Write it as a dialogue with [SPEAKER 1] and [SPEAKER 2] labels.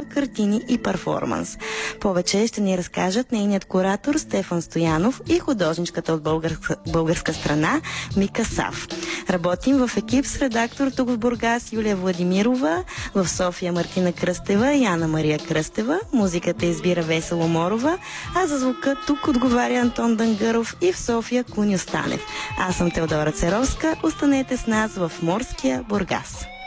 [SPEAKER 1] изстава картини и перформанс. Повече ще ни разкажат нейният куратор Стефан Стоянов и художничката от българска страна Мика Сав. Работим в екип с редактор тук в Бургас Юлия Владимирова, в София Мартина Кръстева и Ана Мария Кръстева. Музиката избира Весела Морова, а за звука тук отговаря Антон Дангъров и в София Куньо Станев. Аз съм Теодора Церовска. Останете с нас в Морския Бургас.